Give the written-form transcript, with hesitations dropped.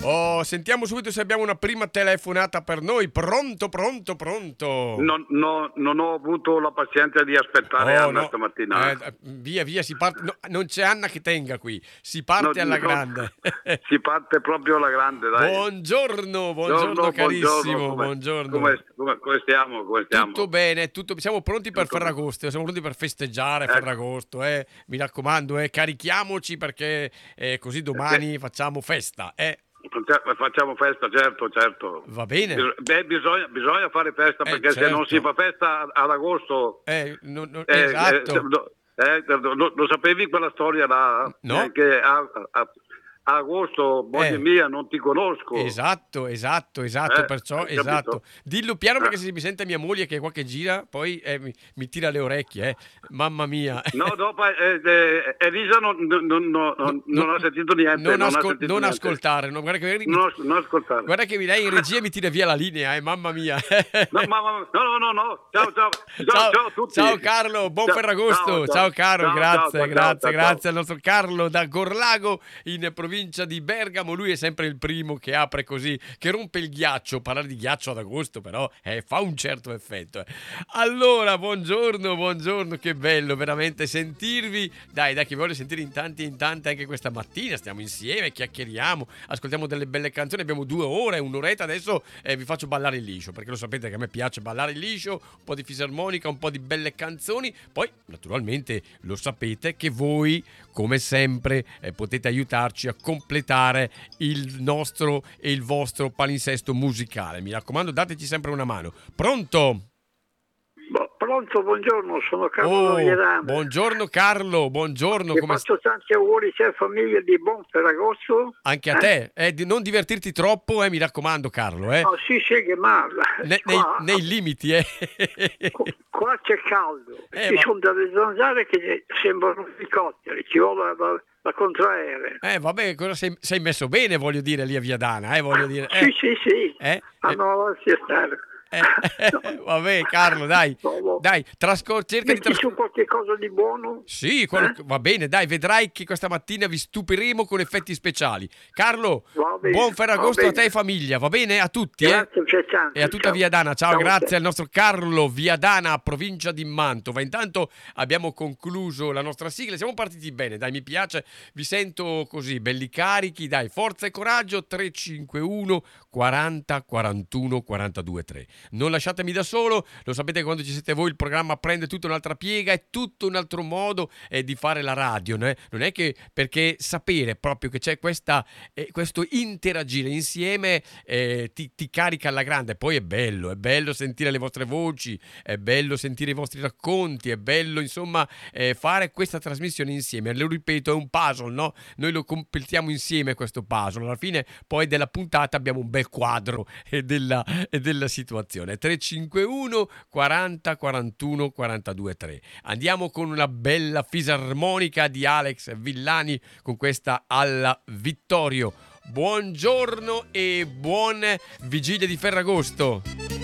Oh, sentiamo subito se abbiamo una prima telefonata per noi. Pronto, pronto, pronto. Non ho avuto la pazienza di aspettare Anna stamattina. Via, si parte. No, non c'è Anna che tenga qui. Si parte alla grande. Si parte proprio alla grande, dai. Buongiorno carissimo. Buongiorno. Come stiamo? Tutto bene, siamo pronti per Ferragosto, siamo pronti per festeggiare Ferragosto, mi raccomando, carichiamoci perché così domani facciamo festa, Facciamo festa, certo. Va bene. Bisogna fare festa perché certo. se non si fa festa ad agosto... esatto. Lo sapevi quella storia là? No. Che a agosto, moglie mia, non ti conosco. Esatto, perciò esatto. Dillo piano perché se mi sente mia moglie che è qua che gira, poi mi tira le orecchie, mamma mia. No, dopo Elisa non ha sentito niente. Non ascoltare, no, guarda che non ascoltare. Guarda che lei in regia mi tira via la linea, mamma mia. No. Ciao a tutti. Ciao Carlo, buon Ferragosto. Ciao Carlo, grazie al nostro Carlo da Gorlago in provincia di Bergamo. Lui è sempre il primo che apre così, che rompe il ghiaccio. Parlare di ghiaccio ad agosto però fa un certo effetto. Allora, buongiorno, che bello veramente sentirvi. Dai, che voglio sentire in tanti anche questa mattina. Stiamo insieme, chiacchieriamo, ascoltiamo delle belle canzoni. Abbiamo 2 ore, un'oretta. Adesso vi faccio ballare il liscio, perché lo sapete che a me piace ballare il liscio, un po' di fisarmonica, un po' di belle canzoni. Poi, naturalmente, lo sapete che voi, come sempre, potete aiutarci a completare il nostro e il vostro palinsesto musicale. Mi raccomando, dateci sempre una mano. Pronto? Pronto, buongiorno, sono Carlo Viadana. Buongiorno Carlo, buongiorno. Ti faccio tanti auguri a famiglia di buon Ferragosto. Anche a te, di non divertirti troppo, mi raccomando Carlo. No, sì, che male. Nei limiti, Qua c'è caldo, ci sono delle zanzare che sembrano elicotteri, ci vuole la contraerea. Vabbè, cosa sei messo bene, voglio dire, lì a Viadana, voglio dire. Sì. Non si stare. Vabbè Carlo, dai, cerca di su qualche cosa di buono. Sì, va bene, dai, vedrai che questa mattina vi stupiremo con effetti speciali. Carlo, buon Ferragosto a te e famiglia, va bene? A tutti, Grazie, e a tutta Viadana. Ciao, grazie al nostro Carlo, Viadana, provincia di Mantova. Intanto abbiamo concluso la nostra sigla, siamo partiti bene, dai, mi piace, vi sento così, belli carichi, dai, forza e coraggio. 351 40 41 42 3. Non lasciatemi da solo, lo sapete che quando ci siete voi il programma prende tutta un'altra piega, è tutto un altro modo di fare la radio, non è che perché sapere proprio che c'è questo interagire insieme ti carica alla grande. Poi è bello sentire le vostre voci, è bello sentire i vostri racconti, è bello insomma fare questa trasmissione insieme. Lo ripeto, è un puzzle, no? Noi lo completiamo insieme questo puzzle, alla fine poi della puntata abbiamo un bel quadro della situazione. 351 40 41 42 3. Andiamo con una bella fisarmonica di Alex Villani con questa Alla Vittorio. Buongiorno e buon vigilia di Ferragosto.